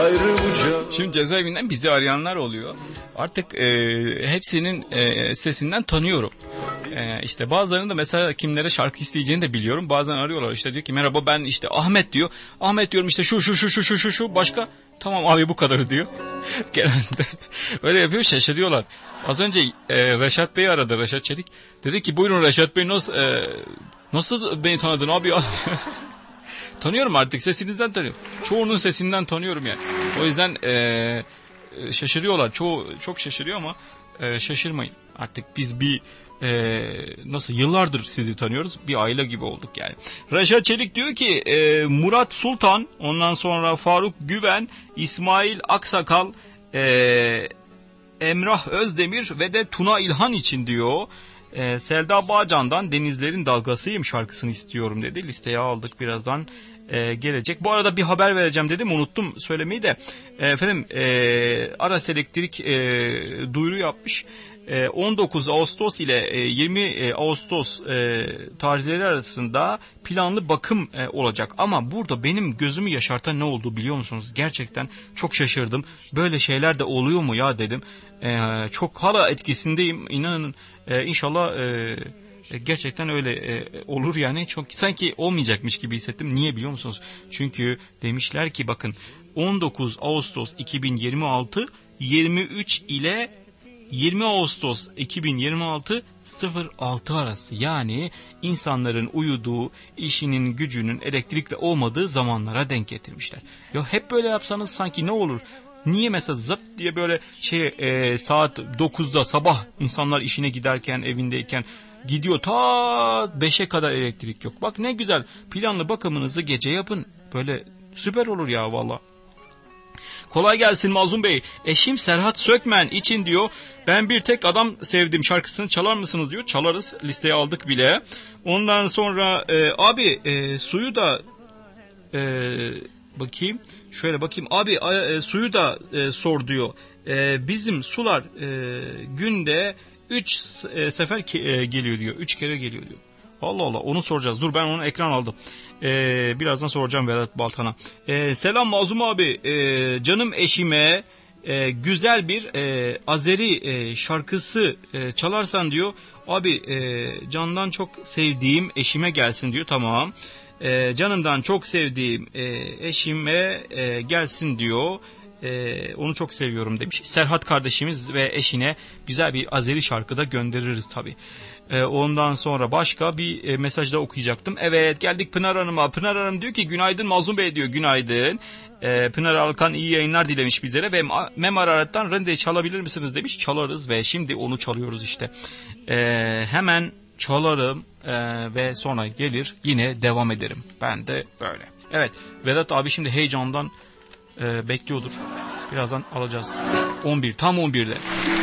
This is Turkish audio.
Şimdi cezaevinden bizi arayanlar oluyor. Artık hepsinin sesinden tanıyorum. İşte bazılarının da mesela kimlere şarkı isteyeceğini de biliyorum. Bazen arıyorlar, işte diyor ki merhaba ben işte Ahmet diyor. Ahmet diyorum işte şu başka. Tamam abi bu kadarı diyor. Genelde öyle yapıyor, şaşırıyorlar. Az önce Reşat Bey aradı, Reşat Çelik. Dedi ki buyurun Reşat Bey nasıl beni tanıdın abi ya? Tanıyorum artık, sesinizden tanıyorum. Çoğunun sesinden tanıyorum yani. O yüzden şaşırıyorlar. Çoğu çok şaşırıyor ama şaşırmayın. Artık biz nasıl yıllardır sizi tanıyoruz. Bir aile gibi olduk yani. Reşat Çelik diyor ki Murat Sultan, ondan sonra Faruk Güven, İsmail Aksakal, Emrah Özdemir ve de Tuna İlhan için diyor. Selda Bağcan'dan Denizlerin Dalgasıyım şarkısını istiyorum dedi. Listeye aldık, birazdan gelecek. Bu arada bir haber vereceğim dedim, unuttum söylemeyi de. Efendim Aras Elektrik duyuru yapmış. 19 Ağustos ile 20 Ağustos tarihleri arasında planlı bakım olacak. Ama burada benim gözümü yaşartan ne oldu biliyor musunuz? Gerçekten çok şaşırdım. Böyle şeyler de oluyor mu ya dedim. Çok hala etkisindeyim. İnanın inşallah gerçekten öyle olur yani. Çok sanki olmayacakmış gibi hissettim. Niye biliyor musunuz? Çünkü demişler ki bakın 19 Ağustos 2026 23 ile 20 Ağustos 2026 06 arası, yani insanların uyuduğu, işinin gücünün elektrikle olmadığı zamanlara denk getirmişler. Ya hep böyle yapsanız sanki ne olur? Niye mesela zıp diye böyle saat 9'da sabah insanlar işine giderken, evindeyken gidiyor ta 5'e kadar elektrik yok. Bak ne güzel, planlı bakımınızı gece yapın. Böyle süper olur ya valla. Kolay gelsin Mazlum Bey. Eşim Serhat Sökmen için diyor ben bir tek adam sevdim şarkısını çalar mısınız diyor. Çalarız, listeye aldık bile. Ondan sonra abi suyu da bakayım. Şöyle bakayım abi suyu da sor diyor. Bizim sular günde 3 sefer geliyor diyor. 3 kere geliyor diyor. Allah Allah, onu soracağız. Dur ben onu ekran aldım. Birazdan soracağım Vedat Baltan'a. Selam Mazlum abi. Canım eşime güzel bir Azeri şarkısı çalarsan diyor. Abi candan çok sevdiğim eşime gelsin diyor. Tamam. Canımdan çok sevdiğim eşime gelsin diyor. Onu çok seviyorum demiş. Serhat kardeşimiz ve eşine güzel bir Azeri şarkı da göndeririz tabii. Ondan sonra başka bir mesaj da okuyacaktım. Evet, geldik Pınar Hanım'a. Pınar Hanım diyor ki günaydın Mazlum Bey diyor. Günaydın. Pınar Alkan iyi yayınlar dilemiş bizlere ve Mem Ararat'tan Rende'yi çalabilir misiniz demiş. Çalarız ve şimdi onu çalıyoruz işte. Hemen çalarım ve sonra gelir yine devam ederim. Ben de böyle. Evet, Vedat abi şimdi heyecandan bekliyordur. Birazdan alacağız. 11, tam 11'de.